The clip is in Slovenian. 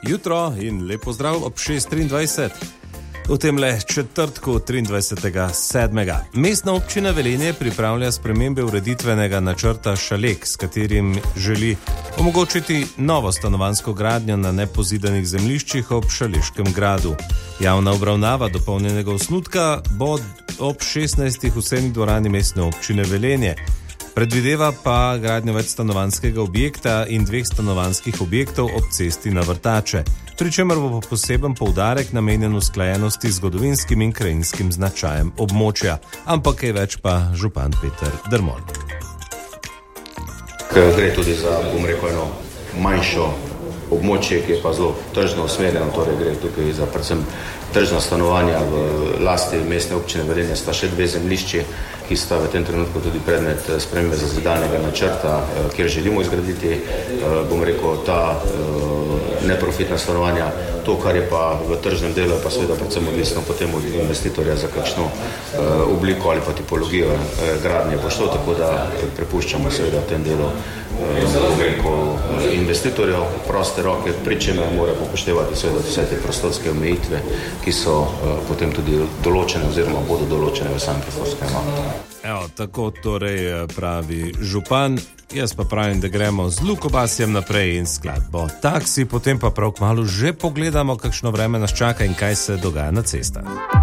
Jutro in lepo zdrav ob 6:23. V temle četrtku 23.7. Mestna občina Velenje pripravlja spremembe ureditvenega načrta Šalek, s katerim želi omogočiti novo stanovanjsko gradnjo na nepozidanih zemljiščih ob Šaleškem gradu. Javna obravnava dopolnjenega osnutka bo ob 16. v sejni dvorani mestne občine Velenje. Predvideva pa gradnjo večstanovanjskega objekta in 2 stanovanjskih objektov ob cesti na Vrtače, pri čemer bo poseben poudarek namenjen usklajenosti z zgodovinskim in krajinskim značajem območja. Ampak kaj več pa župan Peter Dermol. Gre tudi za, eno manjšo območje, ki je pa zelo tržno usmerjeno, torej gre tukaj za predvsem tržna stanovanja v lasti mestne občine Velenje. Sta še 2 zemljišči, ki sta v tem trenutku tudi predmet spremembe zazidalnega načrta, kjer želimo izgraditi, ta neprofitna stanovanja. To, kar je pa v tržnem delu, je pa seveda predvsem odvisno potem od investitorja, za kakšno obliko ali pa tipologijo gradnje bo šlo, tako da prepuščamo seveda v tem delu investitorjev proste roke, pri čemer mora upoštevati seveda vse te prostorske omejitve, ki so potem tudi določene oziroma bodo določene v samem prostorskem aktu. Evo, tako torej pravi župan. Jaz pa pravim, da gremo z Luko Basjem naprej in skladbo Taksi, potem pa prav kmalu že pogledamo, kakšno vreme nas čaka in kaj se dogaja na cestah.